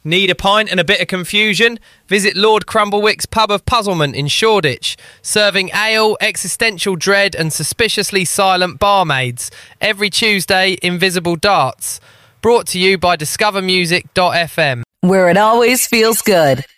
Need a pint and a bit of confusion? Visit Lord Crumblewick's Pub of Puzzlement in Shoreditch, serving ale, existential dread and suspiciously silent barmaids. Every Tuesday, Invisible Darts. Brought to you by discovermusic.fm. Where it always feels good.